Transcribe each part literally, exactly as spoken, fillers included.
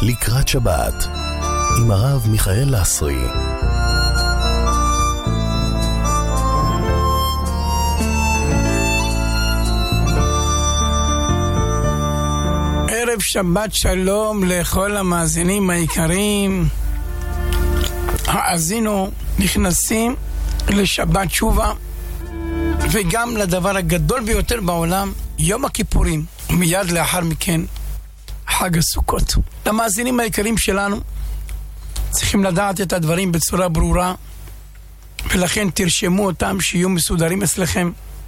לקראת שבת עם הרב מיכאל לסרי. ערב שבת שלום לכל המאזינים היקרים. האזינו נכנסים לשבת תשובה וגם לדבר הגדול ביותר בעולם, יום הכיפורים, ומיד לאחר מכן חג הסוכות. למאזינים היקרים שלנו צריכים לדעת את הדברים בצורה ברורה, ולכן תרשמו אותם שיהיו מסודרים אצלכם.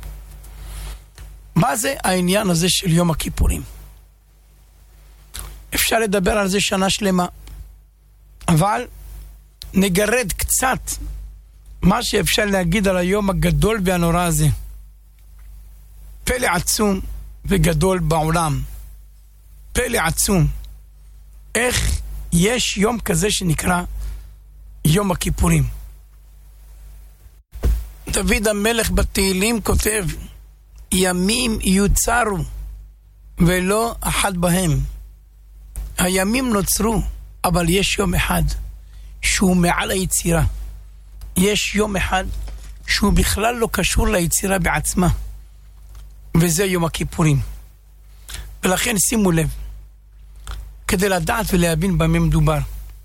מה זה העניין הזה של יום הכיפורים? אפשר לדבר על זה שנה שלמה, אבל נגרד קצת מה שאפשר להגיד על היום הגדול והנורא הזה. פלא עצום וגדול בעולם, פלא עצום, איך יש יום כזה שנקרא יום הכיפורים. דוד המלך בתהילים כותב, ימים יוצרו ולא אחד בהם. הימים נוצרו, אבל יש יום אחד שהוא מעל היצירה. יש יום אחד שהוא בכלל לא קשור ליצירה בעצמה, וזה יום הכיפורים. ולכן שימו לב, כדי לדעת ולהבין במה מדובר.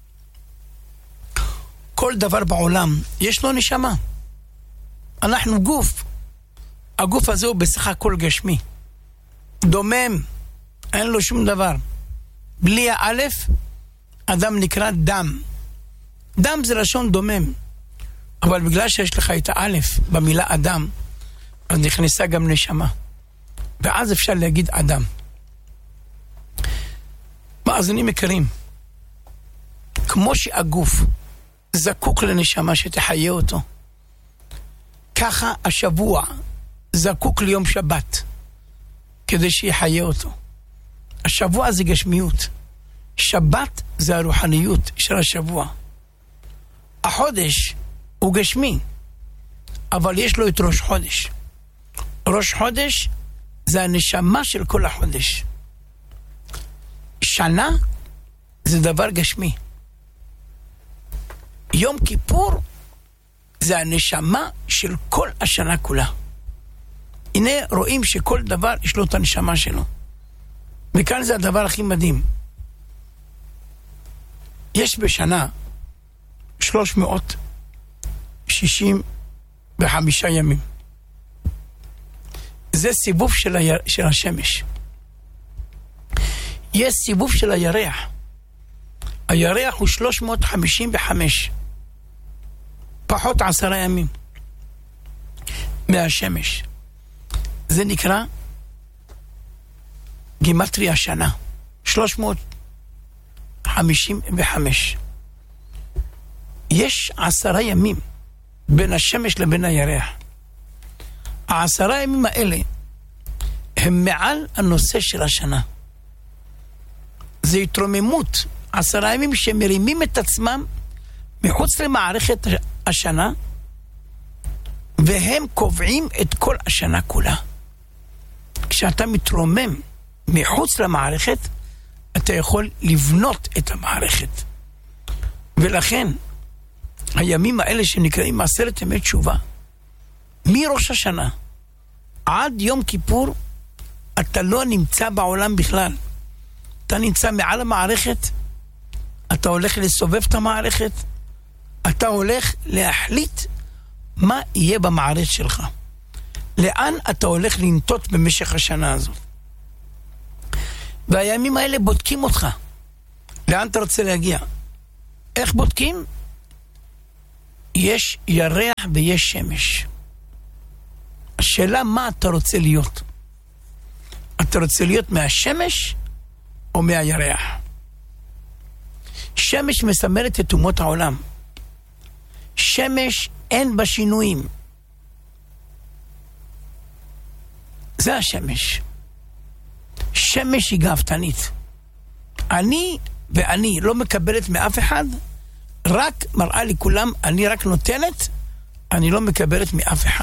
כל דבר בעולם יש לו נשמה. אנחנו גוף. הגוף הזה הוא בסך הכל גשמי, דומם, אין לו שום דבר. בלי האלף אדם נקרא דם. דם זה לשון דומם, אבל בגלל שיש לך את האלף במילה אדם, אז נכנסה גם נשמה, ואז אפשר להגיד אדם. מאזינים יקרים, כמו שהגוף זקוק לנשמה שתחיה אותו, ככה השבוע זקוק ליום שבת כדי שיחיה אותו. השבוע זה גשמיות, שבת זה הרוחניות של השבוע. החודש הוא גשמי, אבל יש לו את ראש חודש. ראש חודש זה הנשמה של כל החודש. שנה זה דבר גשמי. יום כיפור זה הנשמה של כל השנה כולה. הנה רואים שכל דבר יש לו את הנשמה שלו, וכאן זה הדבר הכי מדהים. יש בשנה שלוש מאות שישים וחמישה ימים. זה סיבוב של, היר... של השמש. יש סיבוב של הירח. הירח הוא שלוש מאות חמישים וחמש, פחות עשרה ימים מהשמש. זה נקרא גימטריה שנה, שלוש מאות חמישים וחמש. יש עשרה ימים בין השמש לבין הירח. העשרה הימים האלה הם מעל הנושא של השנה. זה התרוממות, עשרה ימים שמרימים את עצמם מחוץ למערכת השנה, והם קובעים את כל השנה כולה. כשאתה מתרומם מחוץ למערכת, אתה יכול לבנות את המערכת. ולכן הימים האלה שנקראים עשרת ימי תשובה, מראש השנה עד יום כיפור, אתה לא נמצא בעולם בכלל. אתה נמצא מעל המערכת, אתה הולך לסובב את המערכת, אתה הולך להחליט מה יהיה במערכת שלך, לאן אתה הולך לנטות במשך השנה הזאת. והימים האלה בודקים אותך, לאן אתה רוצה להגיע. איך בודקים? יש ירח ויש שמש. השאלה מה אתה רוצה להיות. אתה רוצה להיות מהשמש או מהירח? שמש מסמלת את אומות העולם. שמש אין בה שינויים. זה השמש. שמש היא גאוותנית. אני ואני לא מקבלת מאף אחד, רק מראה לי כולם, אני רק נותנת, אני לא מקבלת מאף אחד.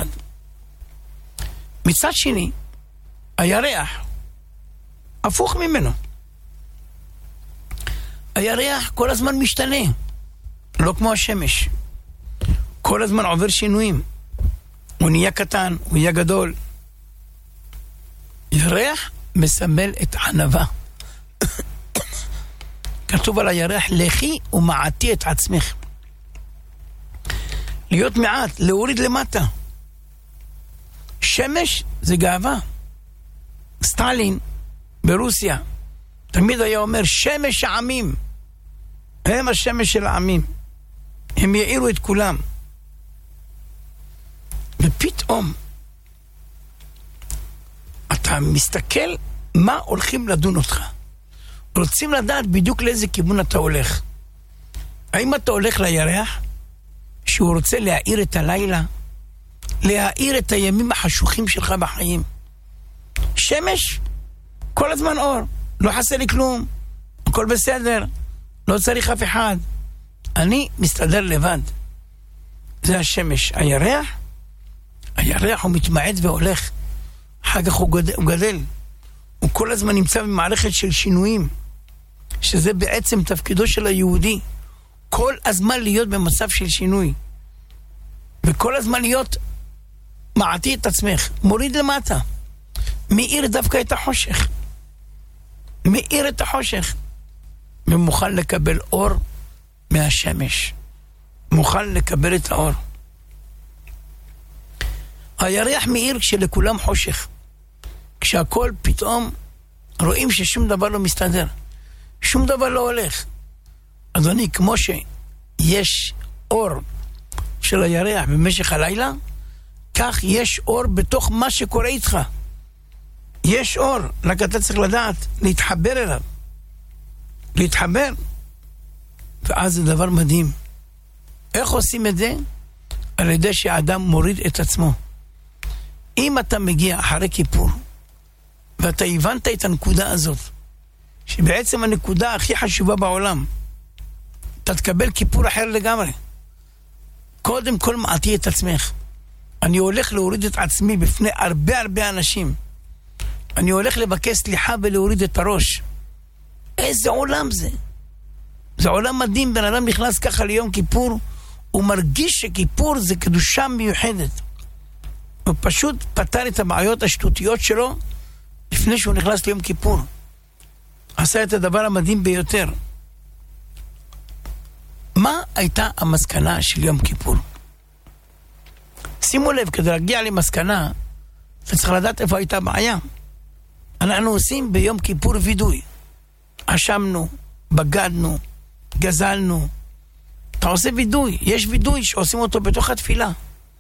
מצד שני, הירח הפוך ממנו. הירח כל הזמן משתנה, לא כמו השמש. כל הזמן עובר שינויים. הוא נהיה קטן, הוא נהיה גדול. ירח מסמל את הענווה. כתוב על הירח, לכי ומעטי את עצמך. להיות מעט, להוריד למטה. שמש זה גאווה. סטלין ברוסיה תמיד היה אומר, שמש העמים. הם השמש של העמים. הם יאירו את כולם. ופתאום אתה מסתכל מה הולכים לדון אותך. רוצים לדעת בדיוק לאיזה כיוון אתה הולך. האם אתה הולך לירח שהוא רוצה להאיר את הלילה, להאיר את הימים החשוכים שלך בחיים? שמש כל הזמן אור, לא חסר לי כלום, הכל בסדר, לא צריך אף אחד, אני מסתדר לבד. זה השמש. הירח, הירח הוא מתמעט והולך, אחר כך הוא גדל, הוא גדל. הוא כל הזמן נמצא במערכת של שינויים, שזה בעצם תפקידו של היהודי, כל הזמן להיות במצב של שינוי, וכל הזמן להיות מעטי את עצמך, מוריד למטה, מאיר דווקא את החושך, מאיר את החושך, ומוכן לקבל אור מהשמש, מוכן לקבל את האור. הירח מאיר כשלכולם חושך, כשהכל פתאום רואים ששום דבר לא מסתדר, שום דבר לא הולך. אדוני, כמו שיש אור של הירח במשך הלילה, כך יש אור בתוך מה שקורה איתך. יש אור, רק אתה צריך לדעת להתחבר אליו, להתחבר, ואז זה דבר מדהים. איך עושים את זה? על ידי שהאדם מוריד את עצמו. אם אתה מגיע אחרי כיפור ואתה הבנת את הנקודה הזאת, שבעצם הנקודה הכי חשובה בעולם, אתה תקבל כיפור אחר לגמרי. קודם כל מעטי את עצמך. אני הולך להוריד את עצמי בפני הרבה הרבה אנשים. אני הולך לבקש סליחה ולהוריד את הראש. איזה עולם זה? זה עולם מדהים. בן אדם נכנס ככה ליום כיפור, הוא מרגיש שכיפור זה קדושה מיוחדת. הוא פשוט פתר את הבעיות השטותיות שלו לפני שהוא נכנס ליום כיפור. עשה את הדבר המדהים ביותר. מה הייתה המסקנה של יום כיפור? שימו לב, כדי להגיע למסקנה, אתה צריך לדעת איפה הייתה בעיה. אנחנו עושים ביום כיפור וידוי. אשמנו, בגדנו, גזלנו. אתה עושה וידוי. יש וידוי שעושים אותו בתוך התפילה.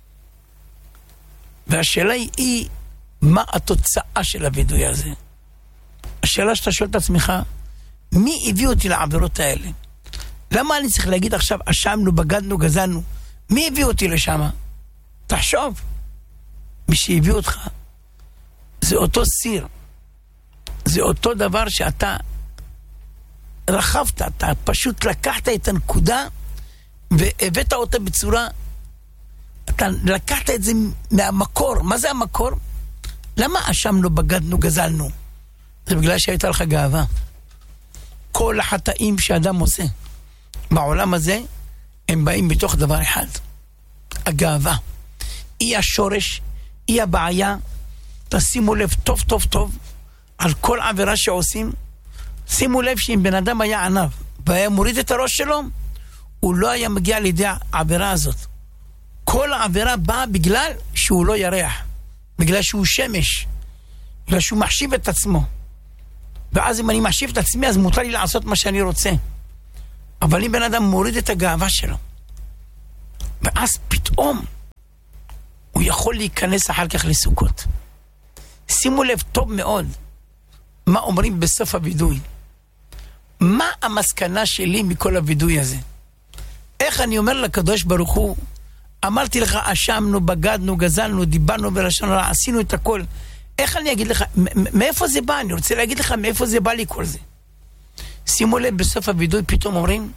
והשאלה היא, מה התוצאה של הוידוי הזה? השאלה שאתה שואל את עצמך, מי הביא אותי לעבירות האלה? למה אני צריך להגיד עכשיו, אשמנו, בגדנו, גזלנו? מי הביא אותי לשם? תחשוב. מי שהביא אותך, זה אותו סיר. זה אותו דבר שאתה רחבת, אתה פשוט לקחת את הנקודה, והבאת אותה בצורה, אתה לקחת את זה מהמקור. מה זה המקור? למה אשמנו, בגדנו, גזלנו? זה בגלל שהייתה לך גאווה. כל החטאים שאדם עושה בעולם הזה, הם באים בתוך דבר אחד. הגאווה. היא השורש, היא הבעיה. תשימו לב טוב טוב טוב על כל עבירה שעושים. שימו לב שאם בן אדם היה ענב והיה מוריד את הראש שלו, הוא לא היה מגיע לידי העבירה הזאת. כל העבירה באה בגלל שהוא לא ירח, בגלל שהוא שמש, בגלל שהוא מחשיב את עצמו. ואז אם אני מחשיב את עצמי, אז מותר לי לעשות מה שאני רוצה. אבל אם בן אדם מוריד את הגאווה שלו, ואז פתאום הוא יכול להיכנס אחר כך לסוכות. שימו לב טוב מאוד מה אומרים בסוף הוידוי. מה המסקנה שלי מכל הוידוי הזה? איך אני אומר לקדוש ברוך הוא, אמרתי לך, אשמנו, בגדנו, גזלנו, דיברנו בלשון הרע, עשינו את הכל. איך אני אגיד לך, מאיפה זה בא? אני רוצה להגיד לך מאיפה זה בא לי כל זה. שימו לב, בסוף הוידוי פתאום אומרים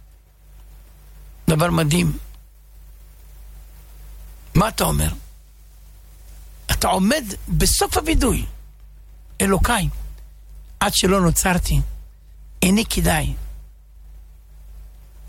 דבר מדהים. מה אתה אומר? אתה עומד בסוף הוידוי. אלוקיי, עד שלא נוצרתי, איני כדאי.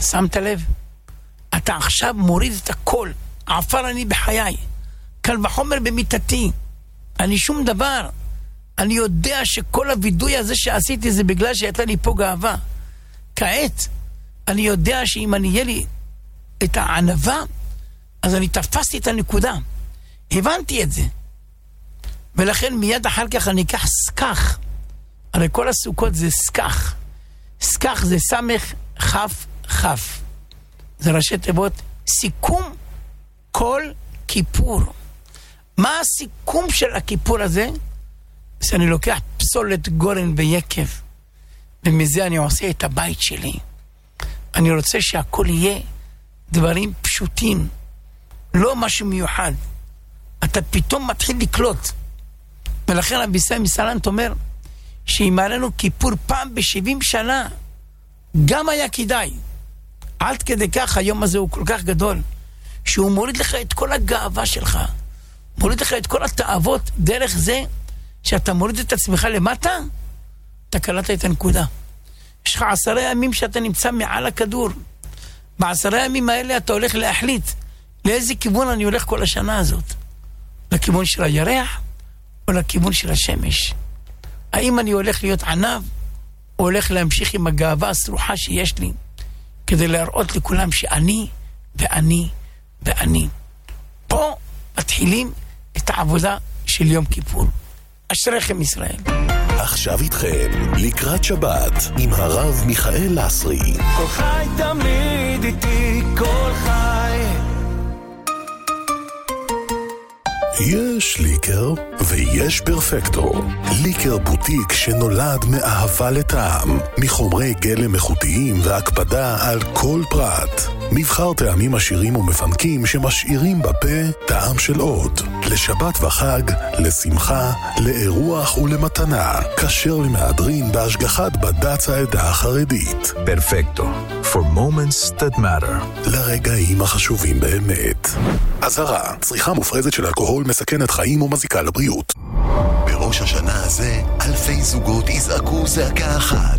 שמת לב? אתה עכשיו מוריד את הכל. עפר אני בחיי, קל וחומר במיטתי, אני שום דבר. אני יודע שכל הווידוי הזה שעשיתי זה בגלל שהייתה לי פה גאווה. כעת אני יודע שאם אני יהיה לי את הענבה, אז אני תפסתי את הנקודה, הבנתי את זה, ולכן מיד אחר כך אני אקח סכך. הרי כל הסוכות זה סכך. סכך זה סמך חף חף, זה ראשי תיבות סיכום כל כיפור. מה הסיכום של הכיפור הזה? שאני לוקח פסולת גורן ויקב, ומזה אני עושה את הבית שלי. אני רוצה שהכל יהיה דברים פשוטים, לא משהו מיוחד. אתה פתאום מתחיל לקלוט. ולכן רבי ישראל מסלנט אומר שאם עלינו כיפור פעם בשבעים שנה, גם היה כדאי. עד כדי כך היום הזה הוא כל כך גדול, שהוא מוריד לך את כל הגאווה שלך, מוריד לך את כל התאוות. דרך זה שאתה מוריד את עצמך למטה, אתה קלטת את הנקודה. יש לך עשרה ימים שאתה נמצא מעל הכדור. בעשרה ימים האלה אתה הולך להחליט לאיזה כיוון אני הולך כל השנה הזאת. לכיוון של הירח או לכיוון של השמש. האם אני הולך להיות ענב או הולך להמשיך עם הגאווה הסרוחה שיש לי, כדי להראות לכולם שאני ואני ואני. פה מתחילים את העבודה של יום כיפור. אשריכם ישראל. עכשיו איתכם לקראת שבת עם הרב מיכאל לסרי. כל חי תמיד איתי, כל חי. יש ליקר ויש פרפקטו. ליקר בוטיק שנולד מאהבה לטעם, מחומרי גלם איכותיים והקפדה על כל פרט. מבחר טעמים עשירים ומפנקים שמשאירים בפה טעם של עוד. לשבת וחג, לשמחה, לאירוח ולמתנה. כשר למהדרין בהשגחת בד"ץ העדה החרדית. פרפקטו. For moments that matter. לרגעים החשובים באמת. אזהרה, צריכה מופרזת של אלכוהול מסכנת חיים ומזיקה לבריאות. בראש השנה הזה, אלפי זוגות יזעקו זעקה אחת.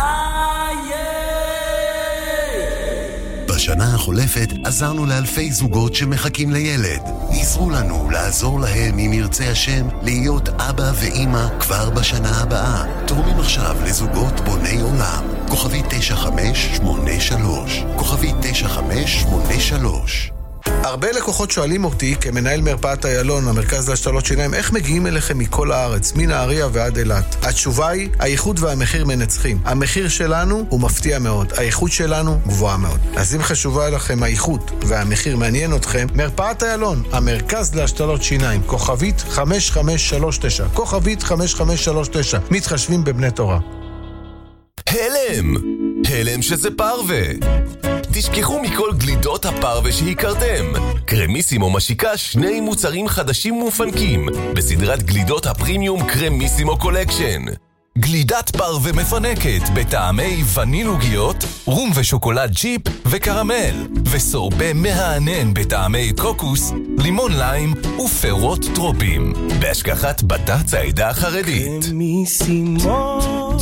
בשנה החולפת עזרנו לאלפי זוגות שמחכים לילד. עזרו לנו לעזור להם, אם ירצה השם, להיות אבא ואמא כבר בשנה הבאה. תורמים עכשיו לזוגות בוני עולם. כוכבי תשע חמש שמונה שלוש. כוכבי תשע חמש שמונה שלוש. הרבה לקוחות שואלים אותי, כמנהל מרפאת איילון, המרכז להשתלות שיניים, איך מגיעים אליכם מכל הארץ, מנהריה ועד אילת? התשובה היא, האיכות והמחיר מנצחים. המחיר שלנו הוא מפתיע מאוד, האיכות שלנו גבוהה מאוד. אז אם חשובה לכם האיכות והמחיר מעניין אתכם, מרפאת איילון, המרכז להשתלות שיניים, כוכבית חמש חמש שלוש תשע, כוכבית חמש חמש שלוש תשע, מתחשבים בבני תורה. הלם! הלם שזה פרווה! תשכחו מכל גלידות הפרווה שהכרתם. קרמיסימו משיקה שני מוצרים חדשים ומפנקים בסדרת גלידות הפרימיום קרמיסימו קולקשן. גלידת פרווה מפנקת בטעמי וניל עוגיות, רום ושוקולד צ'יפ וקרמל, וסורבה מהענן בטעמי קוקוס, לימון ליים ופירות טרופים, בהשגחת בד"ץ העדה החרדית. קרמיסימו,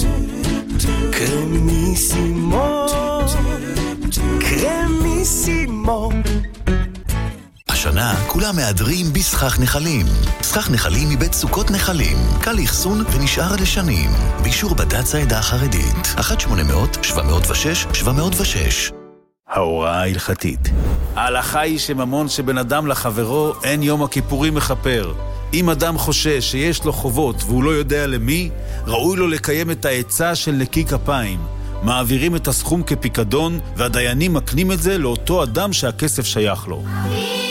קרמיסימו, קרמיסימו. השנה כולם מהדרים בסכך נחלים. סכך נחלים מבית סוכות נחלים. קל לאחסון ונשאר לשנים. באישור בד"ץ העדה החרדית. אחת שמונה אפס אפס שבע אפס שש שבע אפס שש. ההוראה ההלכתית. ההלכה היא שממון שבן אדם לחברו אין יום הכיפורים מחפר. אם אדם חושש שיש לו חובות והוא לא יודע למי, ראוי לו לקיים את העצה של נקי כפיים. מעבירים את הסכום כפיקדון, והדיינים מקנים את זה לאותו אדם שהכסף שייך לו.